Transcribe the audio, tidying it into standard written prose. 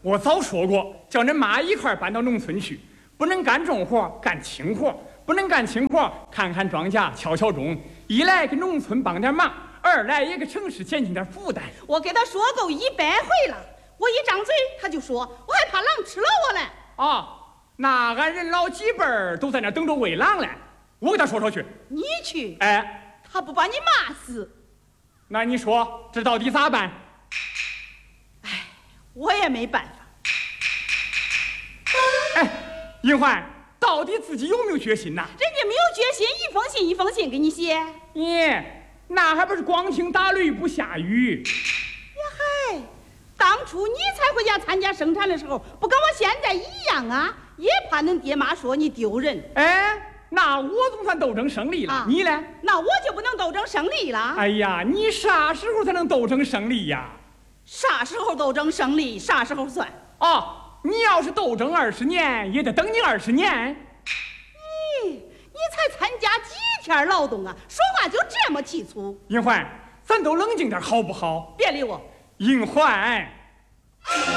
我早说过，叫恁妈一块搬到农村去，不能干重活，干轻活；不能干轻活，看看庄稼，敲敲钟。一来给农村帮点忙，二来也给城市减轻点负担。 我给他说够100回了，我一张嘴他就说，我还怕狼吃了我嘞。 啊，那俺人老几辈儿都在那等着喂狼嘞，我给他说去。 你去？ 哎， 他不把你骂死？ 那你说这到底咋办？ 哎，我也没办法。 哎，银环，到底自己有没有决心呐？ 人家没有决心，一封信一封信给你写。 咦，那还不是光听打驴不下雨？ 呀嗨，当初你才回家参加生产的时候，不跟我现在一样啊？也怕恁爹妈说你丢人。 哎，那我总算斗争胜利了，你呢？ 那我就不能斗争胜利了。 哎呀，你啥时候才能斗争胜利呀？ 啥时候斗争胜利，啥时候算。 哦，你要是斗争20年，也得等你20年。 你才参加几天劳动啊？说话就这么提粗。 银环，咱都冷静点好不好？ 别理我。 银环。